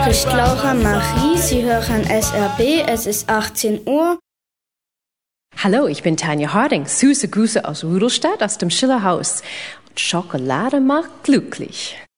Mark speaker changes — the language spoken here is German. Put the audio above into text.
Speaker 1: spricht Laura Marie. Sie hören SRB, es ist 18 Uhr.
Speaker 2: Hallo, ich bin Tanja Harding. Süße Grüße aus Rudolstadt, aus dem Schillerhaus. Und Schokolade macht glücklich.